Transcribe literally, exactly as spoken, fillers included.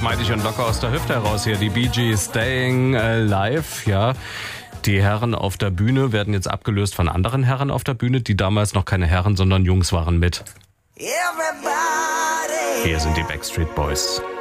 geschmeidig und locker aus der Hüfte heraus hier. Die Bee Gees Staying Alive, ja. Die Herren auf der Bühne werden jetzt abgelöst von anderen Herren auf der Bühne, die damals noch keine Herren, sondern Jungs waren mit. Everybody. Hier sind die Backstreet Boys.